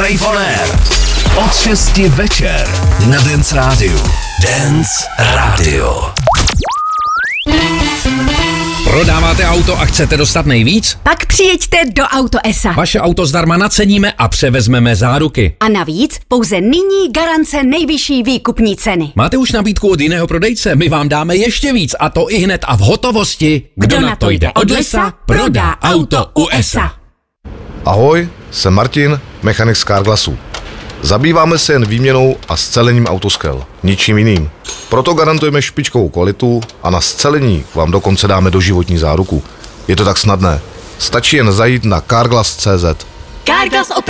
Rave On Air. Od 6 večer na Dance Radio. Dance Radio. Prodáváte auto a chcete dostat nejvíc? Pak přijeďte do Auto ESA. Vaše auto zdarma naceníme a převezmeme záruky. A navíc pouze nyní garance nejvyšší výkupní ceny. Máte už nabídku od jiného prodejce? My vám dáme ještě víc, a to i hned a v hotovosti. Kdo na to jde od lesa, prodá auto u ESA. Ahoj, jsem Martin, mechanik z Carglassu. Zabýváme se jen výměnou a scelením autoskel, ničím jiným. Proto garantujeme špičkovou kvalitu a na scelení vám dokonce dáme doživotní záruku. Je to tak snadné. Stačí jen zajít na carglass.cz. Carglass